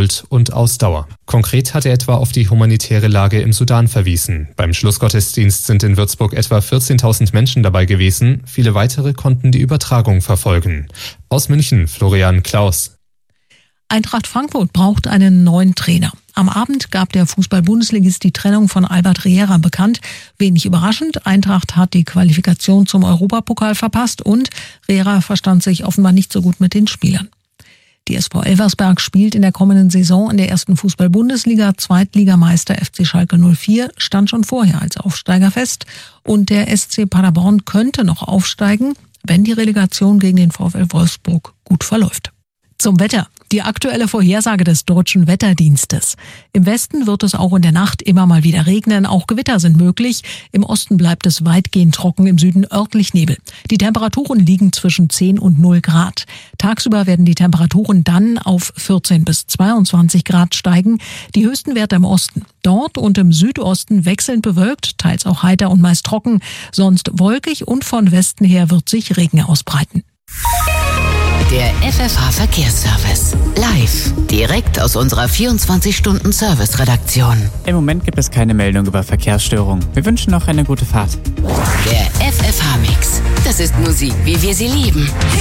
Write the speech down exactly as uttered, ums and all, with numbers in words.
Geduld und Ausdauer. Konkret hat er etwa auf die humanitäre Lage im Sudan verwiesen. Beim Schlussgottesdienst sind in Würzburg etwa vierzehntausend Menschen dabei gewesen. Viele weitere konnten die Übertragung verfolgen. Aus München, Florian Klaus. Eintracht Frankfurt braucht einen neuen Trainer. Am Abend gab der Fußball-Bundesligist die Trennung von Albert Riera bekannt. Wenig überraschend, Eintracht hat die Qualifikation zum Europapokal verpasst und Riera verstand sich offenbar nicht so gut mit den Spielern. Die S V Elversberg spielt in der kommenden Saison in der ersten Fußball-Bundesliga. Zweitligameister F C Schalke null vier stand schon vorher als Aufsteiger fest. Und der S C Paderborn könnte noch aufsteigen, wenn die Relegation gegen den VfL Wolfsburg gut verläuft. Zum Wetter. Die aktuelle Vorhersage des Deutschen Wetterdienstes. Im Westen wird es auch in der Nacht immer mal wieder regnen. Auch Gewitter sind möglich. Im Osten bleibt es weitgehend trocken, im Süden örtlich Nebel. Die Temperaturen liegen zwischen zehn und null Grad. Tagsüber werden die Temperaturen dann auf vierzehn bis zweiundzwanzig Grad steigen. Die höchsten Werte im Osten. Dort und im Südosten wechselnd bewölkt, teils auch heiter und meist trocken. Sonst wolkig und von Westen her wird sich Regen ausbreiten. Der F F H-Verkehrsservice. Live. Direkt aus unserer vierundzwanzig-Stunden-Service-Redaktion. Im Moment gibt es keine Meldung über Verkehrsstörungen. Wir wünschen noch eine gute Fahrt. Der F F H-Mix. Das ist Musik, wie wir sie lieben.